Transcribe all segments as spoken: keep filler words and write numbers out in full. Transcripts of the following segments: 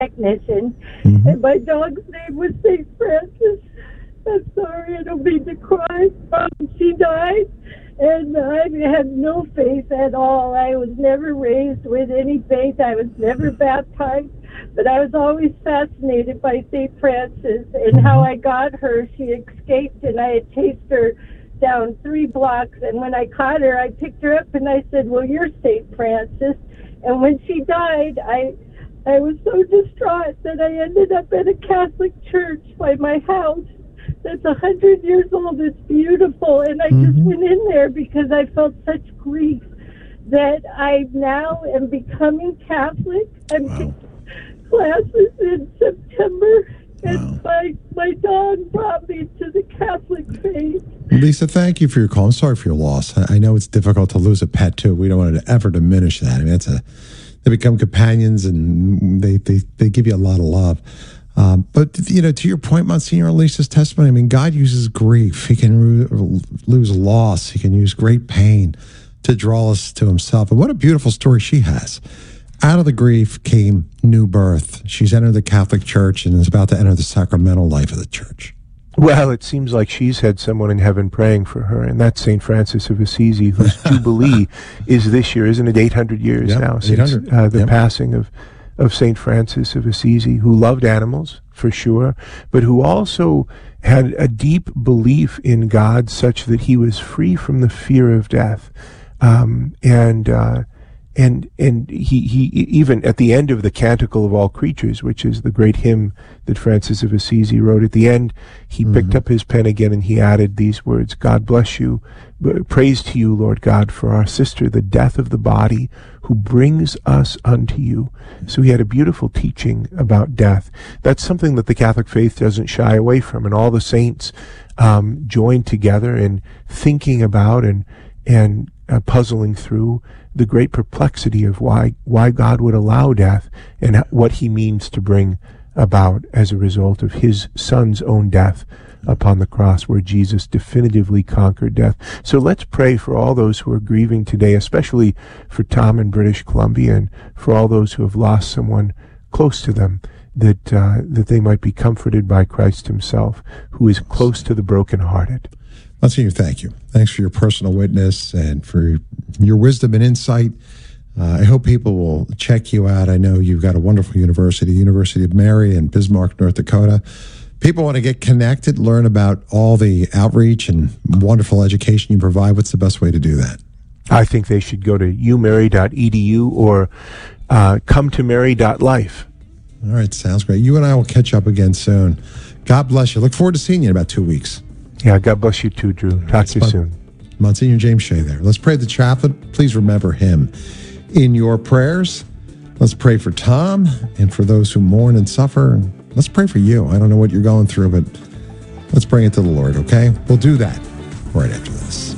technician, mm-hmm. and my dog's name was Saint Francis. I'm sorry, I don't mean to cry. Um, she died, and I had no faith at all. I was never raised with any faith. I was never baptized, but I was always fascinated by Saint Francis and how I got her. She escaped, and I had chased her down three blocks, and when I caught her, I picked her up, and I said, well, you're Saint Francis. And when she died, I I was so distraught that I ended up at a Catholic church by my house that's a hundred years old. It's beautiful, and I mm-hmm. just went in there because I felt such grief that I now am becoming Catholic. I'm wow. taking classes in September, and wow. my, my dog brought me to the Catholic faith. Lisa, thank you for your call. I'm sorry for your loss. I know it's difficult to lose a pet, too. We don't want to ever diminish that. I mean, that's a... They become companions, and they, they, they give you a lot of love. Um, but, you know, to your point, Monsignor Lisa's testimony, I mean, God uses grief. He can ro- lose loss. He can use great pain to draw us to himself. And what a beautiful story she has. Out of the grief came new birth. She's entered the Catholic Church and is about to enter the sacramental life of the Church. Well, it seems like she's had someone in heaven praying for her, and that's Saint Francis of Assisi, whose Jubilee is this year, isn't it? eight hundred years yep, now since uh, the yep. passing of, of Saint Francis of Assisi, who loved animals, for sure, but who also had a deep belief in God such that he was free from the fear of death. Um, and... Uh, And and he, he even at the end of the Canticle of All Creatures, which is the great hymn that Francis of Assisi wrote, at the end he mm-hmm. picked up his pen again and he added these words: God bless you, praise to you, Lord God, for our sister, the death of the body, who brings us unto you. So he had a beautiful teaching about death. That's something that the Catholic faith doesn't shy away from, and all the saints um, joined together in thinking about and and uh, puzzling through the great perplexity of why why God would allow death and what he means to bring about as a result of his son's own death upon the cross, where Jesus definitively conquered death. So let's pray for all those who are grieving today, especially for Tom in British Columbia, and for all those who have lost someone close to them, that uh, that they might be comforted by Christ himself, who is close to the brokenhearted. Monsignor, thank you. Thanks for your personal witness and for your wisdom and insight. Uh, I hope people will check you out. I know you've got a wonderful university, University of Mary in Bismarck, North Dakota. People want to get connected, learn about all the outreach and wonderful education you provide. What's the best way to do that? I think they should go to u mary dot e d u or uh, come to mary dot life. All right, sounds great. You and I will catch up again soon. God bless you. Look forward to seeing you in about two weeks. Yeah, God bless you too, Drew. Talk to you soon. Monsignor James Shea there. Let's pray the chaplain. Please remember him in your prayers. Let's pray for Tom and for those who mourn and suffer. And let's pray for you. I don't know what you're going through, but let's bring it to the Lord, okay? We'll do that right after this.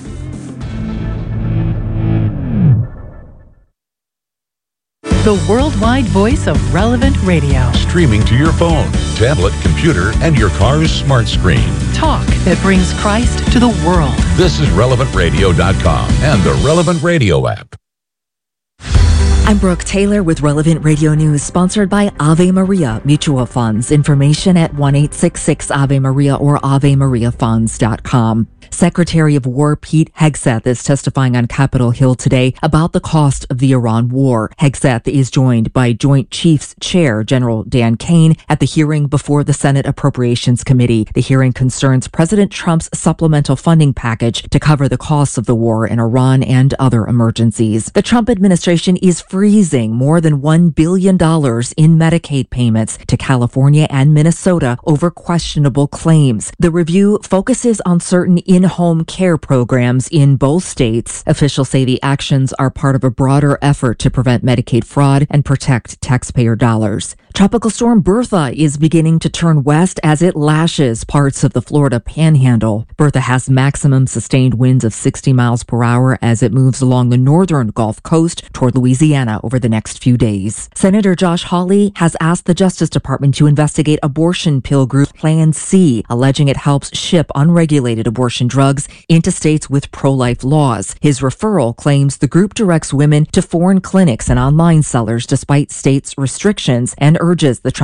The worldwide voice of Relevant Radio. Streaming to your phone, tablet, computer, and your car's smart screen. Talk that brings Christ to the world. This is relevant radio dot com and the Relevant Radio app. I'm Brooke Taylor with Relevant Radio News, sponsored by Ave Maria Mutual Funds. Information at one eight six six Ave Maria or ave maria funds dot com. Secretary of War Pete Hegseth is testifying on Capitol Hill today about the cost of the Iran war. Hegseth is joined by Joint Chiefs Chair General Dan Kane at the hearing before the Senate Appropriations Committee. The hearing concerns President Trump's supplemental funding package to cover the costs of the war in Iran and other emergencies. The Trump administration is freezing more than one billion dollars in Medicaid payments to California and Minnesota over questionable claims. The review focuses on certain in-home care programs in both states. Officials say the actions are part of a broader effort to prevent Medicaid fraud and protect taxpayer dollars. Tropical storm Bertha is beginning to turn west as it lashes parts of the Florida Panhandle. Bertha has maximum sustained winds of sixty miles per hour as it moves along the northern Gulf Coast toward Louisiana over the next few days. Senator Josh Hawley has asked the Justice Department to investigate abortion pill group Plan C, alleging it helps ship unregulated abortion drugs into states with pro-life laws. His referral claims the group directs women to foreign clinics and online sellers despite states' restrictions, and urges the